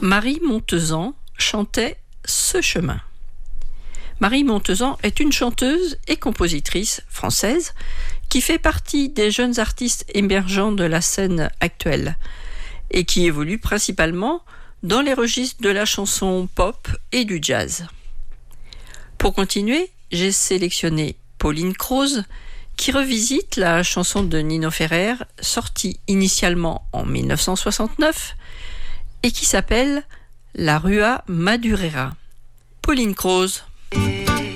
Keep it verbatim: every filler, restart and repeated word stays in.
Marie Montezan chantait Ce chemin. Marie Montezan est une chanteuse et compositrice française qui fait partie des jeunes artistes émergents de la scène actuelle et qui évolue principalement dans les registres de la chanson pop et du jazz. Pour continuer, j'ai sélectionné Pauline Croze qui revisite la chanson de Nino Ferrer sortie initialement en dix-neuf cent soixante-neuf et qui s'appelle La Rua Madureira. Pauline Croze.